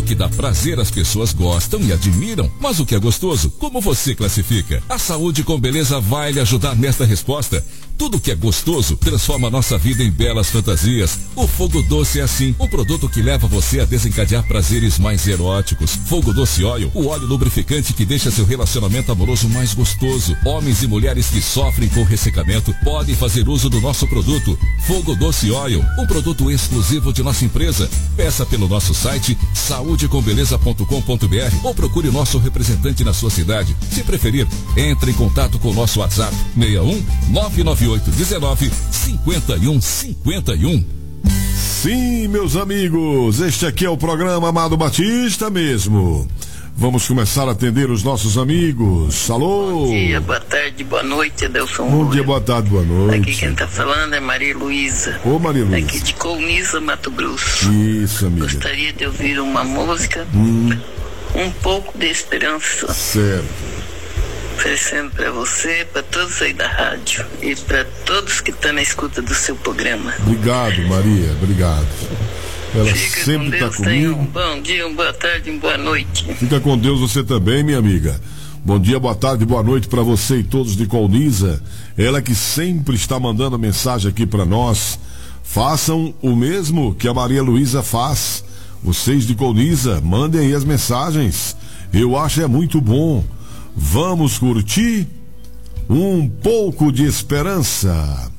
que dá prazer as pessoas gostam e admiram. Mas o que é gostoso? Como você classifica? A Saúde com Beleza vai lhe ajudar nesta resposta. Tudo que é gostoso transforma a nossa vida em belas fantasias. O Fogo Doce é assim, um produto que leva você a desencadear prazeres mais eróticos. Fogo Doce Oil, o óleo lubrificante que deixa seu relacionamento amoroso mais gostoso. Homens e mulheres que sofrem com ressecamento podem fazer uso do nosso produto. Fogo Doce Oil, um produto exclusivo de nossa empresa. Peça pelo nosso site saudecombeleza.com.br ou procure o nosso representante na sua cidade. Se preferir, entre em contato com o nosso WhatsApp 61 99819 5151. Sim, meus amigos, este aqui é o programa Amado Batista mesmo. Vamos começar a atender os nossos amigos. Alô? Bom dia, boa tarde, boa noite, Adelson. Bom dia, boa tarde, boa noite. Aqui quem tá falando é Maria Luísa. Ô, Maria Luísa. Aqui de Colniza, Mato Grosso. Isso, amiga. Gostaria de ouvir uma música, Um Pouco de Esperança. Certo. Oferecendo para você, para todos aí da rádio e para todos que estão na escuta do seu programa. Obrigado, Maria, obrigado. Ela Fica sempre está comigo. Tenha um bom dia, uma boa tarde, uma boa noite. Fica com Deus você também, minha amiga. Bom dia, boa tarde, boa noite para você e todos de Colniza. Ela que sempre está mandando mensagem aqui para nós. Façam o mesmo que a Maria Luísa faz. Vocês de Colniza, mandem aí as mensagens. Eu acho muito bom. Vamos curtir um pouco de esperança.